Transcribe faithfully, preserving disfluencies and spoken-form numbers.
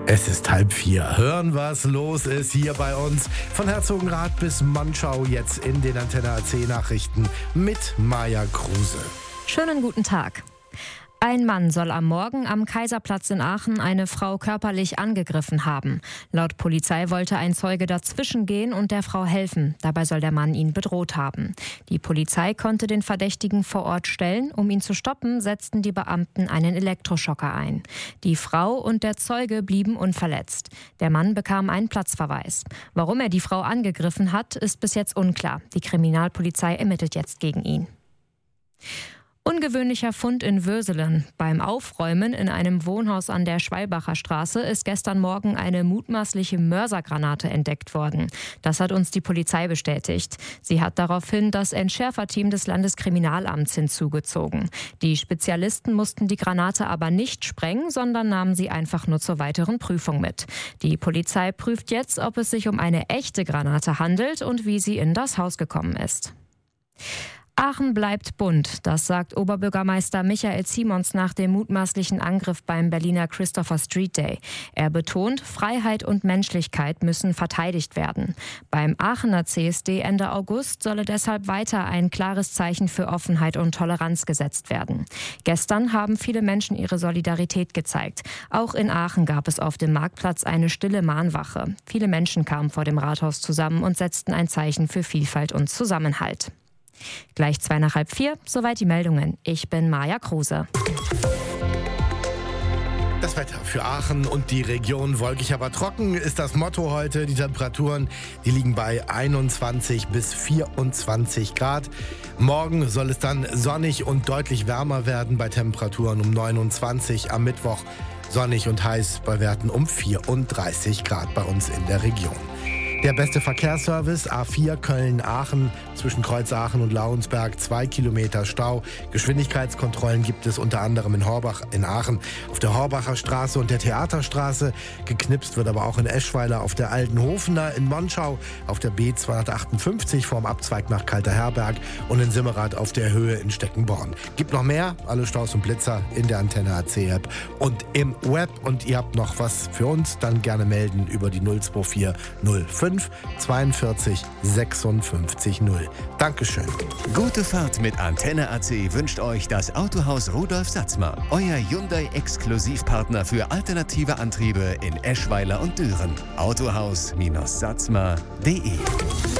Es ist halb vier. Hören, was los ist hier bei uns. Von Herzogenrath bis Monschau jetzt in den Antenne A C Nachrichten mit Maja Kruse. Schönen guten Tag. Ein Mann soll am Morgen am Kaiserplatz in Aachen eine Frau körperlich angegriffen haben. Laut Polizei wollte ein Zeuge dazwischen gehen und der Frau helfen. Dabei soll der Mann ihn bedroht haben. Die Polizei konnte den Verdächtigen vor Ort stellen. Um ihn zu stoppen, setzten die Beamten einen Elektroschocker ein. Die Frau und der Zeuge blieben unverletzt. Der Mann bekam einen Platzverweis. Warum er die Frau angegriffen hat, ist bis jetzt unklar. Die Kriminalpolizei ermittelt jetzt gegen ihn. Ungewöhnlicher Fund in Würselen. Beim Aufräumen in einem Wohnhaus an der Schwalbacher Straße ist gestern Morgen eine mutmaßliche Mörsergranate entdeckt worden. Das hat uns die Polizei bestätigt. Sie hat daraufhin das Entschärferteam des Landeskriminalamts hinzugezogen. Die Spezialisten mussten die Granate aber nicht sprengen, sondern nahmen sie einfach nur zur weiteren Prüfung mit. Die Polizei prüft jetzt, ob es sich um eine echte Granate handelt und wie sie in das Haus gekommen ist. Aachen bleibt bunt, das sagt Oberbürgermeister Michael Simons nach dem mutmaßlichen Angriff beim Berliner Christopher Street Day. Er betont, Freiheit und Menschlichkeit müssen verteidigt werden. Beim Aachener C S D Ende August solle deshalb weiter ein klares Zeichen für Offenheit und Toleranz gesetzt werden. Gestern haben viele Menschen ihre Solidarität gezeigt. Auch in Aachen gab es auf dem Marktplatz eine stille Mahnwache. Viele Menschen kamen vor dem Rathaus zusammen und setzten ein Zeichen für Vielfalt und Zusammenhalt. Gleich zwei nach halb vier, soweit die Meldungen. Ich bin Maja Kruse. Das Wetter für Aachen und die Region wolkig, aber trocken ist das Motto heute. Die Temperaturen, die liegen bei einundzwanzig bis vierundzwanzig Grad. Morgen soll es dann sonnig und deutlich wärmer werden bei Temperaturen um neunundzwanzig. Am Mittwoch sonnig und heiß bei Werten um vierunddreißig Grad bei uns in der Region. Der beste Verkehrsservice, A vier Köln-Aachen, zwischen Kreuz Aachen und Laurensberg, zwei Kilometer Stau. Geschwindigkeitskontrollen gibt es unter anderem in Horbach in Aachen, auf der Horbacher Straße und der Theaterstraße. Geknipst wird aber auch in Eschweiler auf der Altenhofener, in Monschau auf der B zweihundertachtundfünfzig vorm Abzweig nach Kalterherberg und in Simmerath auf der Höhe in Steckenborn. Gibt noch mehr, alle Staus und Blitzer in der Antenne A C App und im Web. Und ihr habt noch was für uns, dann gerne melden über die null zwei vier null fünf zweiundvierzig sechsundfünfzig null. Dankeschön. Gute Fahrt mit Antenne A C wünscht euch das Autohaus Rudolf Satzmer. Euer Hyundai-Exklusivpartner für alternative Antriebe in Eschweiler und Düren. autohaus Bindestrich satzmer punkt de